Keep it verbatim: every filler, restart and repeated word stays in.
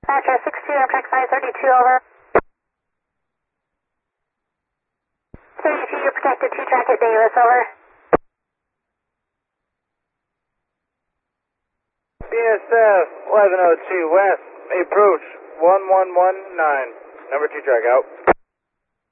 Roger, six two, Amtrak five thirty-two, over. thirty-two, you're protected, two track at Davis, over. B S F eleven oh two West, approach one one one nine, number two track out.